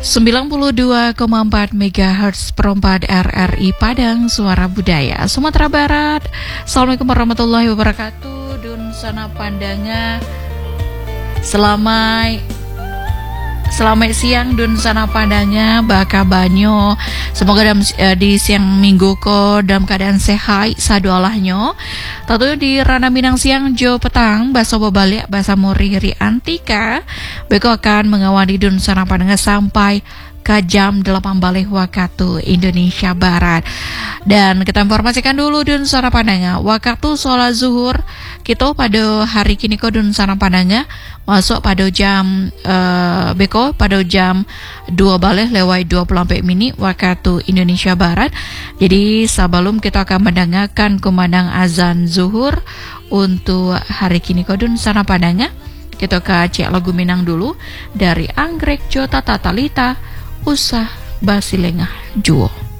92,4 MHz perempat RRI Padang, Suara Budaya Sumatera Barat. Assalamualaikum warahmatullahi wabarakatuh. Dun sana pandanga. Selamat siang dun sana pandanga baka banyo. Semoga di siang minggu ko dalam keadaan sehat sadu Allahnya. Tentu di Rana Minang siang jo petang bahasa balik bahasa Moriri Antika. Beko akan mengawali dun sana pandanga sampai ke jam 8 balik waktu Indonesia Barat. Dan kita informasikan dulu dun sana pandanga waktu sholat zuhur kita pada hari kini ko dun sana pandanga masuk pada jam beko pada jam 2 balik lewat 24 menit waktu Indonesia Barat. Jadi sebelum kita akan mendengarkan kumandang azan zuhur untuk hari kini ko dun sana pandanga, kita ke cek lagu Minang dulu dari Anggrek Jota Tatalita Usah Basilengah Juo.